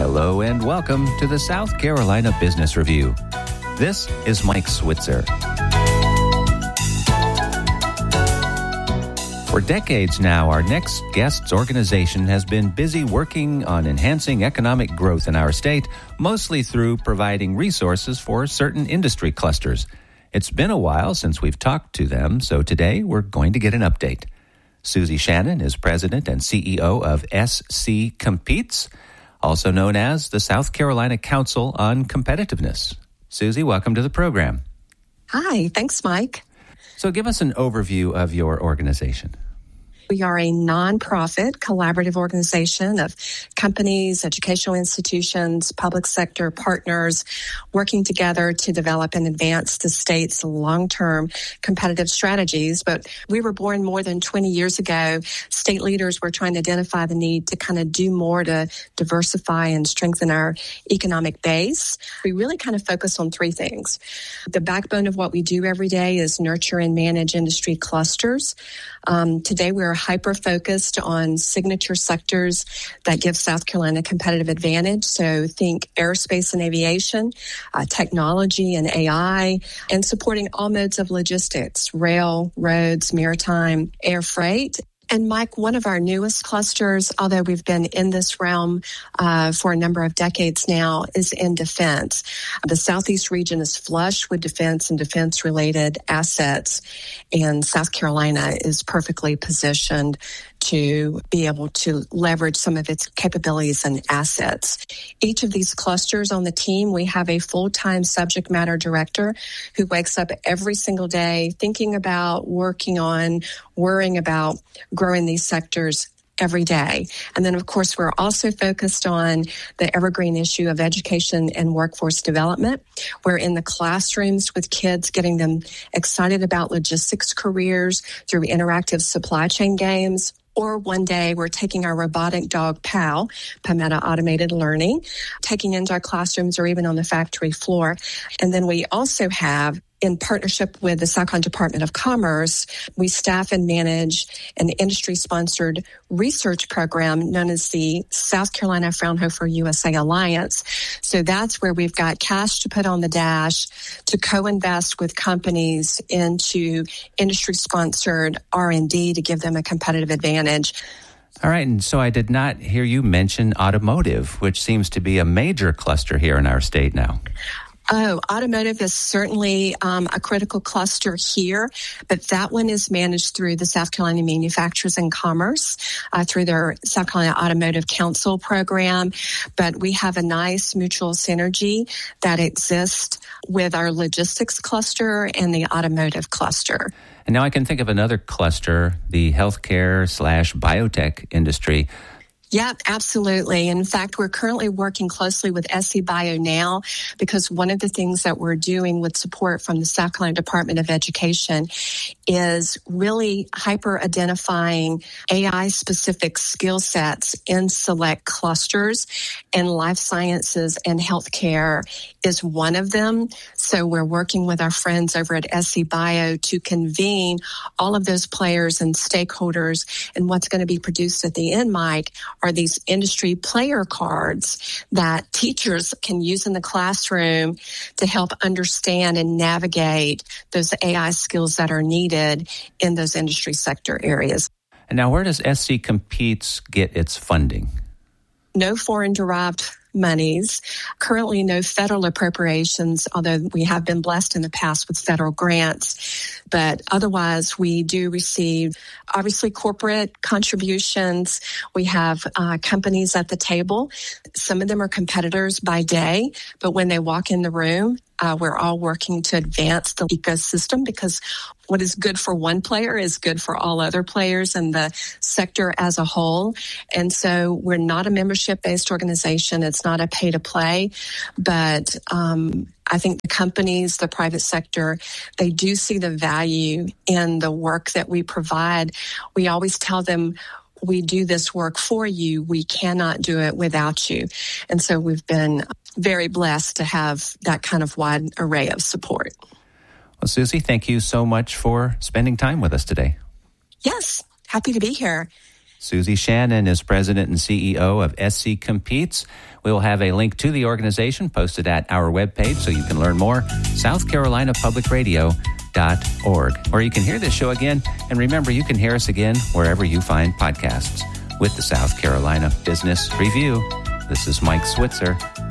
Hello and welcome to the South Carolina Business Review. This is Mike Switzer. For decades now, our next guest's organization has been busy working on enhancing economic growth in our state, mostly through providing resources for certain industry clusters. It's been a while since we've talked to them, so today we're going to get an update. Susie Shannon is president and CEO of SC Competes, also known as the South Carolina Council on Competitiveness. Susie, welcome to the program. Hi, thanks, Mike. So give us an overview of your organization. We are a nonprofit collaborative organization of companies, educational institutions, public sector partners working together to develop and advance the state's long-term competitive strategies. But we were born more than 20 years ago. State leaders were trying to identify the need to kind of do more to diversify and strengthen our economic base. We really kind of focus on three things. The backbone of what we do every day is nurture and manage industry clusters. Today, we're hyper-focused on signature sectors that give South Carolina a competitive advantage. So think aerospace and aviation, technology and AI, and supporting all modes of logistics, rail, roads, maritime, air freight. And Mike, one of our newest clusters, although we've been in this realm for a number of decades now, is in defense. The Southeast region is flush with defense and defense-related assets, and South Carolina is perfectly positioned to be able to leverage some of its capabilities and assets. Each of these clusters on the team, we have a full-time subject matter director who wakes up every single day thinking about, working on, worrying about growing these sectors every day. And then, of course, we're also focused on the evergreen issue of education and workforce development. We're in the classrooms with kids, getting them excited about logistics careers through interactive supply chain games. Or one day we're taking our robotic dog, Pal, Palmetto Automated Learning, taking into our classrooms or even on the factory floor. And then we also have, in partnership with the South Carolina Department of Commerce, we staff and manage an industry-sponsored research program known as the South Carolina Fraunhofer USA Alliance. So that's where we've got cash to put on the dash to co-invest with companies into industry-sponsored R&D to give them a competitive advantage. All right, and so I did not hear you mention automotive, which seems to be a major cluster here in our state now. Oh, automotive is certainly a critical cluster here, but that one is managed through the South Carolina Manufacturers and Commerce, through their South Carolina Automotive Council program. But we have a nice mutual synergy that exists with our logistics cluster and the automotive cluster. And now I can think of another cluster, the healthcare/biotech industry. Yeah, absolutely. In fact, we're currently working closely with SC Bio now because one of the things that we're doing with support from the South Carolina Department of Education is really hyper-identifying AI-specific skill sets in select clusters, and life sciences and healthcare is one of them. So we're working with our friends over at SC Bio to convene all of those players and stakeholders, and what's going to be produced at the end, Mike, are these industry player cards that teachers can use in the classroom to help understand and navigate those AI skills that are needed in those industry sector areas. And now where does SC Competes get its funding? No foreign-derived monies. Currently, no federal appropriations, although we have been blessed in the past with federal grants. But otherwise, we do receive, obviously, corporate contributions. We have companies at the table. Some of them are competitors by day, but when they walk in the room, we're all working to advance the ecosystem because what is good for one player is good for all other players in the sector as a whole. And so we're not a membership-based organization. It's not a pay-to-play, but I think the companies, the private sector, they do see the value in the work that we provide. We always tell them, we do this work for you. We cannot do it without you. And so we've been very blessed to have that kind of wide array of support. Well, Susie, thank you so much for spending time with us today. Yes, happy to be here. Susie Shannon is president and CEO of SC Competes. We will have a link to the organization posted at our webpage so you can learn more, southcarolinapublicradio.org. Or you can hear this show again, and remember, you can hear us again wherever you find podcasts. With the South Carolina Business Review, this is Mike Switzer.